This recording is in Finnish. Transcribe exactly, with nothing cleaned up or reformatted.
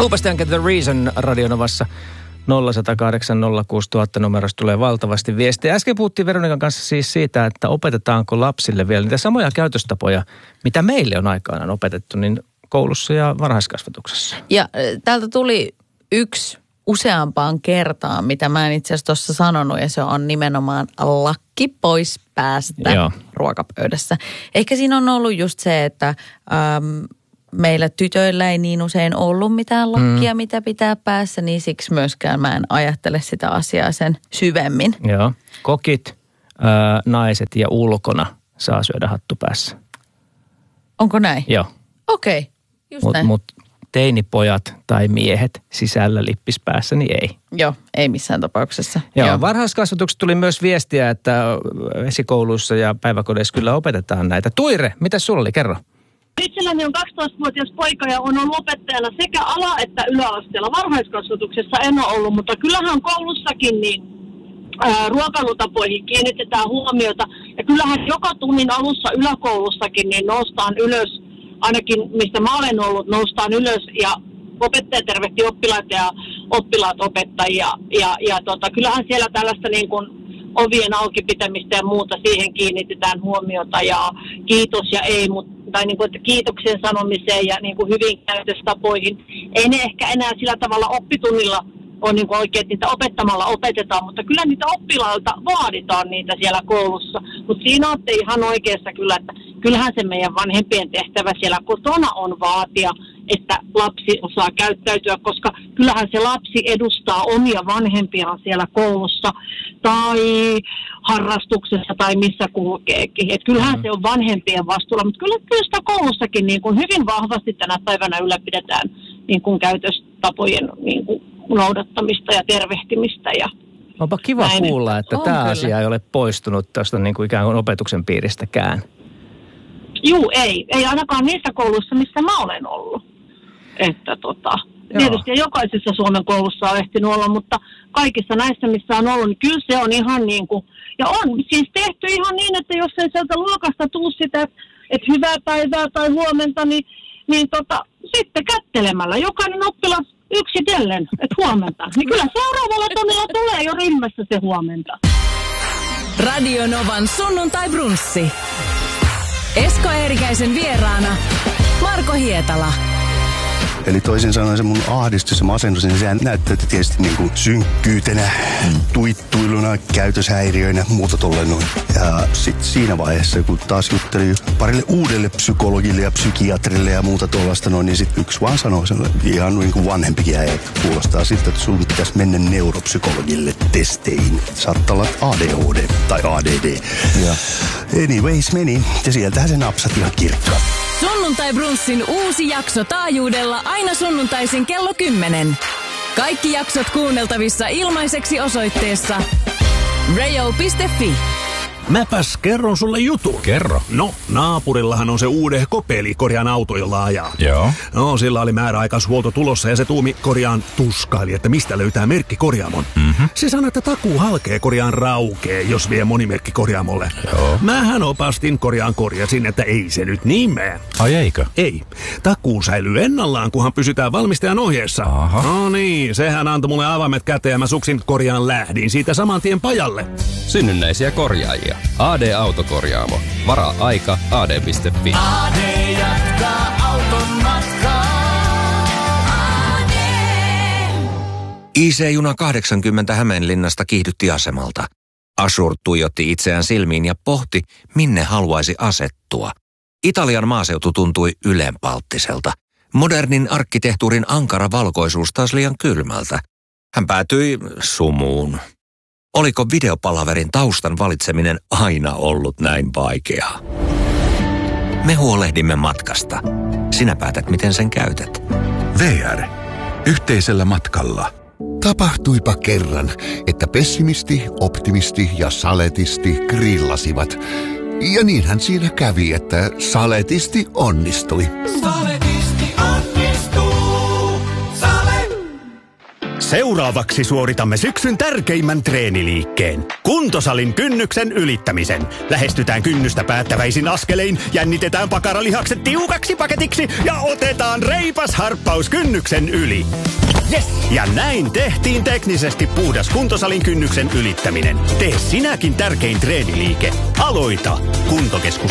Uudestaan The Reason Radionovassa nolla yksi nolla kahdeksan nolla kuusi nolla nolla nolla numerosta tulee valtavasti viestiä. Äsken puhuttiin Veronikan kanssa siis siitä, että opetetaanko lapsille vielä niitä samoja käytöstapoja, mitä meille on aikanaan opetettu, niin koulussa ja varhaiskasvatuksessa. Ja täältä tuli yksi useampaan kertaan, mitä mä en itse asiassa tuossa sanonut, ja se on nimenomaan lakki pois päästä Joo. ruokapöydässä. Ehkä siinä on ollut just se, että äm, meillä tytöillä ei niin usein ollut mitään lakkia, mm. mitä pitää päässä, niin siksi myöskään mä en ajattele sitä asiaa sen syvemmin. Joo. Kokit, ää, naiset ja ulkona saa syödä hattu päässä. Onko näin? Joo. Okei, okay. just mut, näin. Mut teinipojat tai miehet sisällä lippis päässä, niin ei. Joo, ei missään tapauksessa. Joo, Joo. Varhaiskasvatuksessa tuli myös viestiä, että esikouluissa ja päiväkodeissa kyllä opetetaan näitä. Tuire, mitä sulla oli? Kerro. Itselläni on kaksitoistavuotias poika ja on ollut opettajana sekä ala- että yläasteella. Varhaiskasvatuksessa en ole ollut, mutta kyllähän koulussakin niin ää, ruokailutapoihin kiinnitetään huomiota. Ja kyllähän joka tunnin alussa yläkoulussakin niin noustaan ylös, ainakin mistä mä olen ollut, noustaan ylös ja opettaja tervehti oppilaita ja oppilaat opettajia. Ja, ja tota, kyllähän siellä tällaista niin kuin ovien auki pitämistä ja muuta, siihen kiinnitetään huomiota ja kiitos ja ei, mutta tai niin kuin, että kiitoksen sanomiseen ja niin kuin hyvin käytöstapoihin. Ei ne ehkä enää sillä tavalla oppitunnilla on niin kuin oikein, niitä opettamalla opetetaan, mutta kyllä niitä oppilailta vaaditaan niitä siellä koulussa. Mutta siinä olette ihan oikeassa kyllä, että kyllähän se meidän vanhempien tehtävä siellä kotona on vaatia, että lapsi osaa käyttäytyä, koska kyllähän se lapsi edustaa omia vanhempiaan siellä koulussa tai harrastuksessa tai missä kulkeekin. Et kyllähän mm. se on vanhempien vastuulla, mutta kyllä, kyllä sitä koulussakin niin kuin hyvin vahvasti tänä päivänä ylläpidetään niin kuin käytöstapojen niin kuin noudattamista ja tervehtimistä. Ja onpa kiva näin, kuulla, että tämä kyllä. asia ei ole poistunut tästä niin kuin ikään kuin opetuksen piiristäkään. Juu, ei. Ei ainakaan niissä kouluissa, missä mä olen ollut. Että tota, tietysti jokaisessa Suomen koulussa on ehtinyt olla, mutta kaikissa näissä, missä on ollut, niin kyllä se on ihan niin kuin, ja on siis tehty ihan niin, että jos ei sieltä luokasta tule sitä, että hyvää päivää tai huomenta, niin, niin tota, sitten kättelemällä jokainen oppilas yksitellen, että huomenta. Niin kyllä seuraavalla tunnilla tulee jo ryhmässä se huomenta. Radio Novan sunnuntai-brunssi. Esko Eerikäisen vieraana Marko Hietala. Eli toisin sanoen se mun ahdistus ja masennus, niin sehän näyttäytyi tietysti niin kuin synkkyytenä, mm. tuittuiluna, käytöshäiriöinä ja muuta tolleen noin. Ja sitten siinä vaiheessa, kun taas jutteli parille uudelle psykologille ja psykiatrille ja muuta tuollaista noin, niin sitten yksi vaan sanoi sen ihan niin kuin vanhempikin äijä, että kuulostaa siltä, että sun pitäisi mennä neuropsykologille testeihin. Saattaa olla A D H D tai A D D. Ja anyways meni, ja sieltähän se napsat ihan kirkkaan. Sunnuntai-brunssin uusi jakso taajuudella aina sunnuntaisin kello kymmenen. Kaikki jaksot kuunneltavissa ilmaiseksi osoitteessa rayo piste fi. Mäpäs kerron sulle jutun. Kerro. No, naapurillahan on se uudehko peli korjaan auto, jolla ajaa. Joo. No, sillä oli määräaikaishuolto tulossa ja se tuumi korjaan tuskaili, että mistä löytää merkki korjaamon. Mm-hmm. Se sanoi, että takuu halkee korjaan raukee, jos vie monimerkki korjaamolle. Joo. Mähän opastin korjaan korjasin, että ei se nyt niin mene. Ai eikö? Ei. Takuu säilyy ennallaan, kunhan pysytään valmistajan ohjeessa. Aha. No niin, sehän antoi mulle avaimet käteen ja mä suksin korjaan lähdin siitä saman tien pajalle. Synnynnäisiä korjaajia. A D-autokorjaamo. Varaa aika A D piste fi. A D jatkaa auton matkaa. A D. I C-juna kahdeksankymmentä Hämeenlinnasta kiihdytti asemalta. Ashur tuijotti itseään silmiin ja pohti, minne haluaisi asettua. Italian maaseutu tuntui ylenpalttiselta. Modernin arkkitehtuurin ankara valkoisuus taas liian kylmältä. Hän päätyi sumuun. Oliko videopalaverin taustan valitseminen aina ollut näin vaikeaa? Me huolehdimme matkasta. Sinä päätät, miten sen käytät. V R. Yhteisellä matkalla. Tapahtuipa kerran, että pessimisti, optimisti ja saletisti grillasivat. Ja niinhän siinä kävi, että saletisti onnistui. Saletisti onnistuu. Sale. Seuraavaksi suoritamme syksyn tärkeimmän treeniliikkeen. Kuntosalin kynnyksen ylittämisen. Lähestytään kynnystä päättäväisin askelein, jännitetään pakaralihakset tiukaksi paketiksi ja otetaan reipas harppaus kynnyksen yli. Yes! Ja näin tehtiin teknisesti puhdas kuntosalin kynnyksen ylittäminen. Tee sinäkin tärkein treeniliike. Aloita! Kuntokeskus